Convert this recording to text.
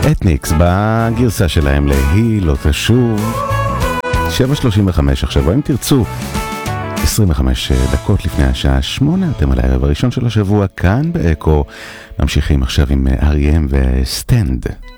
אתניקס בגרסה שלהם להיא לא תשוב. 7:35 עכשיו, אם תרצו 25 דקות לפני השעה 8, אתם על הערב הראשון של השבוע כאן באקו. ממשיכים עכשיו עם R.E.M. וסטנד.